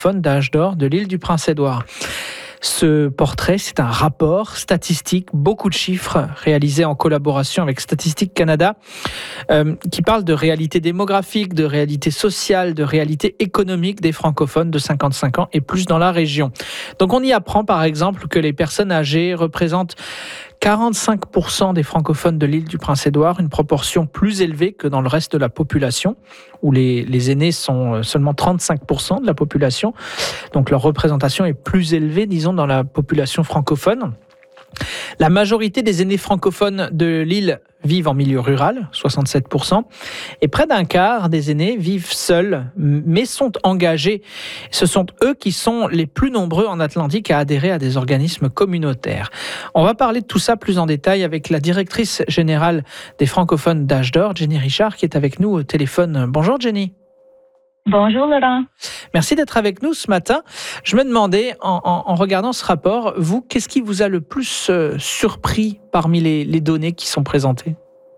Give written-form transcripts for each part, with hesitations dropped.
d'âge d'or de l'île du Prince-Édouard. Ce portrait, c'est un rapport statistique, beaucoup de chiffres réalisés en collaboration avec Statistique Canada, qui parle de réalité démographique, de réalité sociale, de réalité économique des francophones de 55 ans et plus dans la région. Donc on y apprend par exemple que les personnes âgées représentent 45% des francophones de l'île du Prince-Édouard, une proportion plus élevée que dans le reste de la population, où les aînés sont seulement 35% de la population. Donc leur représentation est plus élevée, disons, dans la population francophone. La majorité des aînés francophones de l'île vivent en milieu rural, 67%, et près d'un quart des aînés vivent seuls, mais sont engagés. Ce sont eux qui sont les plus nombreux en Atlantique à adhérer à des organismes communautaires. On va parler de tout ça plus en détail avec la directrice générale des francophones d'âge d'or, Jenny Richard, qui est avec nous au téléphone. Bonjour Jenny. Bonjour Laurent. Merci d'être avec nous ce matin. Je me demandais, en regardant ce rapport, vous, qu'est-ce qui vous a le plus surpris parmi les données qui sont présentées?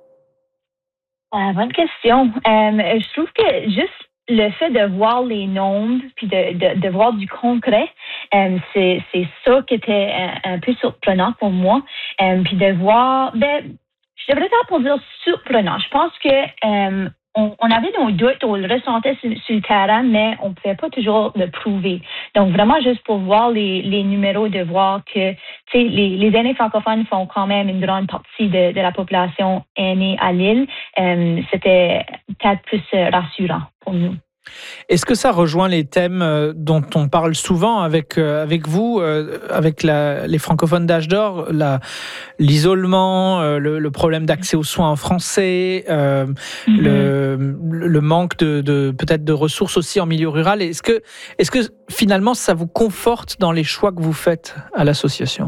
Bonne question. Je trouve que juste le fait de voir les nombres puis de voir du concret, c'est ça qui était un peu surprenant pour moi. Puis de voir, je devrais pas dire surprenant. Je pense que on avait nos doutes, on le ressentait sur le terrain, mais on ne pouvait pas toujours le prouver. Donc, vraiment, juste pour voir les numéros, de voir que les aînés francophones font quand même une grande partie de la population aînée à l'île, c'était peut-être plus rassurant pour nous. Est-ce que ça rejoint les thèmes dont on parle souvent avec vous, avec les francophones d'âge d'or, l'isolement, le problème d'accès aux soins en français, le manque de peut-être de ressources aussi en milieu rural? Est-ce que finalement ça vous conforte dans les choix que vous faites à l'association?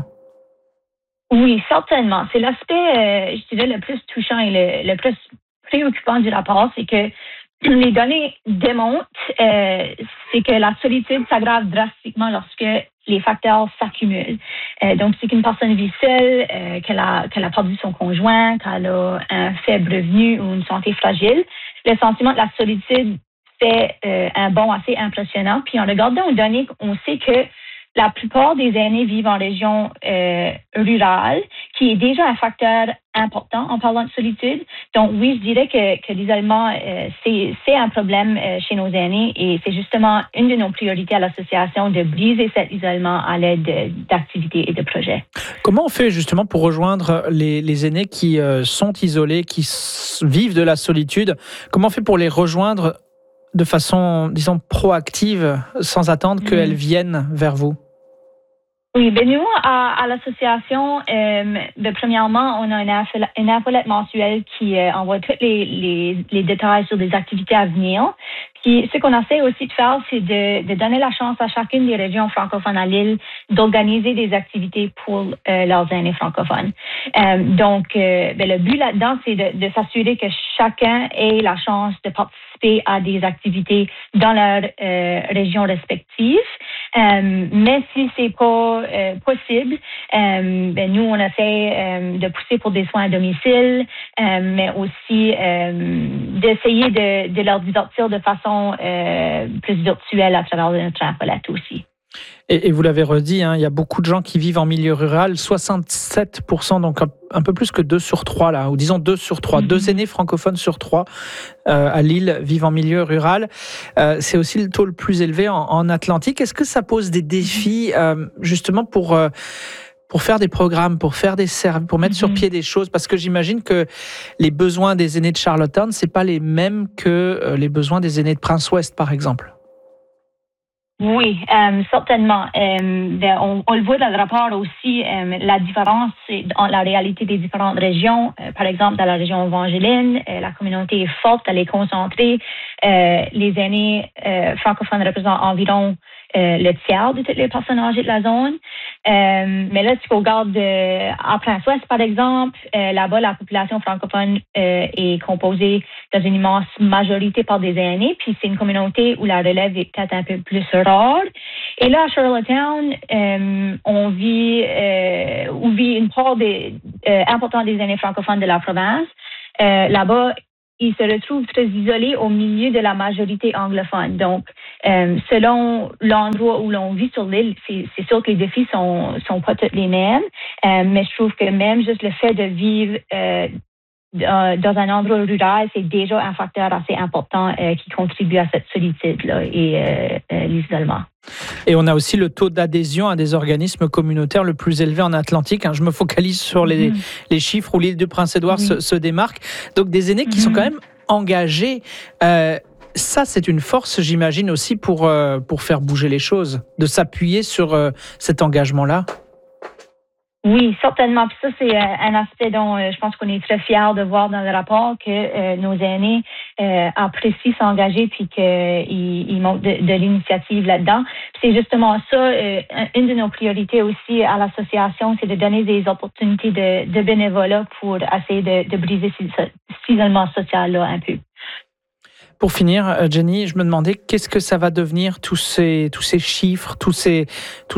Oui, certainement. C'est l'aspect, je dirais, le plus touchant et le plus préoccupant du rapport, c'est que les données démontrent c'est que la solitude s'aggrave drastiquement lorsque les facteurs s'accumulent. Donc, c'est qu'une personne vit seule, qu'elle a perdu son conjoint, qu'elle a un faible revenu ou une santé fragile. Le sentiment de la solitude fait un bond assez impressionnant. Puis, en regardant aux données, on sait que la plupart des aînés vivent en région rurale, qui est déjà un facteur important en parlant de solitude. Donc oui, je dirais que l'isolement, c'est un problème chez nos aînés et c'est justement une de nos priorités à l'association de briser cet isolement à l'aide d'activités et de projets. Comment on fait justement pour rejoindre les aînés qui sont isolés, qui vivent de la solitude? Comment on fait pour les rejoindre de façon, disons, proactive, sans attendre qu'elles viennent vers vous? Oui, nous, à l'association, premièrement, on a une infolette mensuelle qui envoie tous les détails sur des activités à venir. Puis, ce qu'on essaie aussi de faire, c'est de donner la chance à chacune des régions francophones à l'île d'organiser des activités pour leurs aînés francophones. Donc, le but là-dedans, c'est de s'assurer que chacun ait la chance de participer à des activités dans leur région respective. Mais si c'est pas possible, nous, on essaie de pousser pour des soins à domicile, mais aussi d'essayer de leur divertir de façon plus virtuelle à travers notre infolette aussi. Et vous l'avez redit, il y a beaucoup de gens qui vivent en milieu rural, 67%, donc un peu plus que 2 sur 3, là, ou disons 2 sur 3, 2 aînés francophones sur 3 à Lille vivent en milieu rural. C'est aussi le taux le plus élevé en Atlantique. Est-ce que ça pose des défis justement pour faire des programmes, pour faire des services, pour mettre sur pied des choses? Parce que j'imagine que les besoins des aînés de Charlottetown, c'est pas les mêmes que les besoins des aînés de Prince-Ouest, par exemple. Oui, certainement. On le voit dans le rapport aussi, la différence dans la réalité des différentes régions. Par exemple, dans la région Evangeline, la communauté est forte, elle est concentrée. Les aînés francophones représentent environ le tiers de toutes les personnes âgées de la zone. Mais là, si on regarde à Prince-Ouest, par exemple, là-bas, la population francophone est composée dans une immense majorité par des aînés, puis c'est une communauté où la relève est peut-être un peu plus rare. Et là, à Charlottetown, on vit une part importante des aînés francophones de la province. Là-bas, ils se retrouvent très isolés au milieu de la majorité anglophone. Donc, selon l'endroit où l'on vit sur l'île, c'est sûr que les défis sont pas tous les mêmes, mais je trouve que même juste le fait de vivre dans un endroit rural, c'est déjà un facteur assez important qui contribue à cette solitude-là et l'isolement. Et on a aussi le taux d'adhésion à des organismes communautaires le plus élevé en Atlantique. Je me focalise sur les chiffres où l'île du Prince-Édouard se démarque. Donc des aînés qui sont quand même engagés. Ça, c'est une force, j'imagine, aussi pour faire bouger les choses, de s'appuyer sur cet engagement-là. Oui, certainement. Puis ça, c'est un aspect dont je pense qu'on est très fiers de voir dans le rapport que nos aînés apprécient s'engager puis qu'ils montrent de l'initiative là-dedans. Puis c'est justement ça, une de nos priorités aussi à l'association, c'est de donner des opportunités de bénévolat pour essayer de briser cet isolement social-là un peu. Pour finir, Jenny, je me demandais qu'est-ce que ça va devenir, tous ces chiffres, tous ces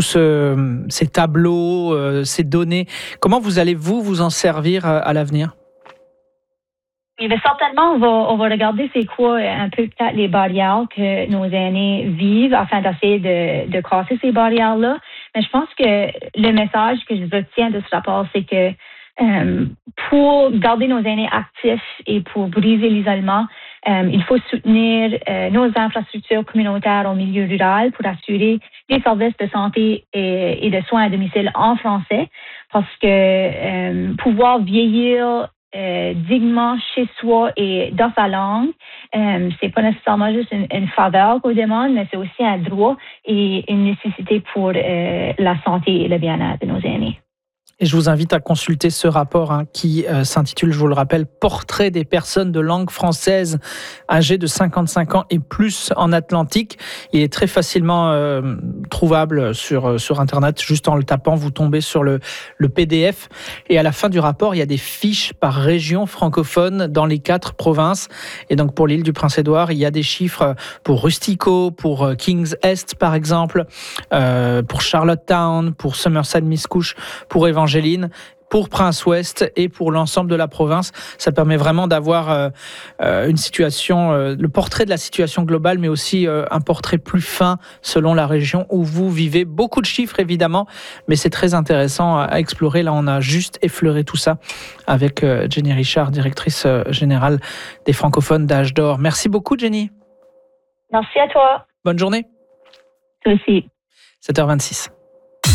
tableaux, ces données. Comment vous allez vous en servir à l'avenir? Oui, bien, certainement, on va regarder c'est quoi un peu peut-être les barrières que nos aînés vivent afin d'essayer de casser ces barrières-là. Mais je pense que le message que je retiens de ce rapport, c'est que pour garder nos aînés actifs et pour briser l'isolement, il faut soutenir nos infrastructures communautaires au milieu rural pour assurer des services de santé et de soins à domicile en français, parce que pouvoir vieillir dignement chez soi et dans sa langue, c'est pas nécessairement juste une faveur qu'on demande, mais c'est aussi un droit et une nécessité pour la santé et le bien-être de nos aînés. Et je vous invite à consulter ce rapport qui s'intitule, je vous le rappelle, Portrait des personnes de langue française âgées de 55 ans et plus en Atlantique. Il est très facilement trouvable sur Internet. Juste en le tapant, vous tombez sur le PDF. Et à la fin du rapport, il y a des fiches par région francophone dans les 4 provinces. Et donc pour l'île du Prince-Édouard, il y a des chiffres pour Rustico, pour Kings Est par exemple, pour Charlottetown, pour Somerset-Miscouche, pour Évangéline, pour Prince-Ouest et pour l'ensemble de la province. Ça permet vraiment d'avoir une situation, le portrait de la situation globale, mais aussi un portrait plus fin selon la région où vous vivez. Beaucoup de chiffres, évidemment, mais c'est très intéressant à explorer. Là, on a juste effleuré tout ça avec Jenny Richard, directrice générale des francophones d'Âge d'Or. Merci beaucoup, Jenny. Merci à toi. Bonne journée. Toi aussi. 7h26.